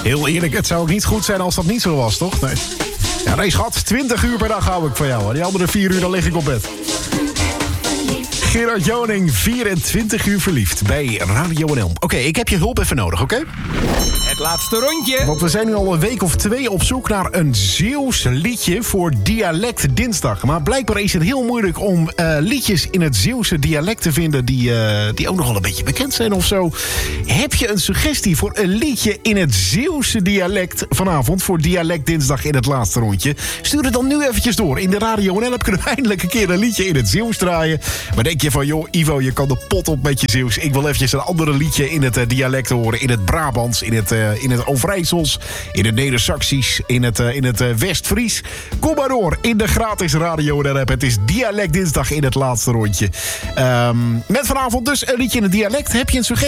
Heel eerlijk, het zou ook niet goed zijn als dat niet zo was, toch? Nee. Ja, nee, schat, 20 uur per dag hou ik van jou. Die andere 4 uur, dan lig ik op bed. Gerard Joning, 24 uur verliefd bij Radio NL. Oké, ik heb je hulp even nodig, oké? Het laatste rondje. Want we zijn nu al een week of 2 op zoek naar een Zeeuws liedje voor Dialect Dinsdag. Maar blijkbaar is het heel moeilijk om liedjes in het Zeeuwse dialect te vinden die ook nog wel een beetje bekend zijn of zo. Heb je een suggestie voor een liedje in het Zeeuwse dialect vanavond voor Dialect Dinsdag in het laatste rondje? Stuur het dan nu eventjes door. In de Radio NL kunnen we eindelijk een keer een liedje in het Zeeuws draaien. Maar denk je van, joh, Ivo, je kan de pot op met je Zeeuws. Ik wil eventjes een andere liedje in het dialect horen. In het Brabants, in het Overijssels, in het Neder-Saxisch, in het West-Fries. Kom maar door in de gratis Radio NL-app. Het is Dialect Dinsdag in het laatste rondje. Met vanavond dus een liedje in het dialect. Heb je een suggestie?